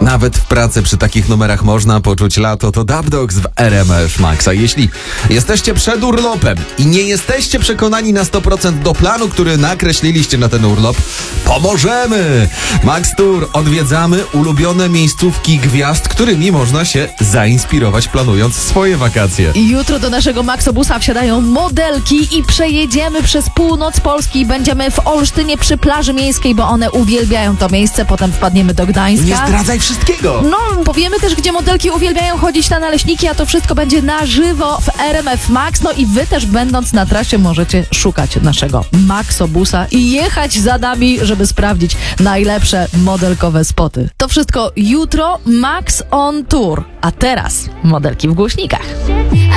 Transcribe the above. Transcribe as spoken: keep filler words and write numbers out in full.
Nawet w pracy przy takich numerach można poczuć lato. To Dubdogs w R M F Max. A jeśli jesteście przed urlopem i nie jesteście przekonani na sto procent do planu, który nakreśliliście na ten urlop, pomożemy! Max Tour. Odwiedzamy ulubione miejscówki gwiazd, którymi można się zainspirować, planując swoje wakacje. I jutro do naszego Maxobusa wsiadają modelki i przejedziemy przez północ Polski. Będziemy w Olsztynie przy plaży miejskiej, bo one uwielbiają to miejsce. Potem wpadniemy do Gdańska. Nie zdradzaj wszystkiego! No, powiemy też, gdzie modelki uwielbiają chodzić na naleśniki, a to wszystko będzie na żywo w R M F Max. No i wy też, będąc na trasie, możecie szukać naszego Maxobusa i jechać za nami, żeby sprawdzić najlepsze modelkowe spoty. To wszystko jutro. Max on Tour. A teraz modelki w głośnikach.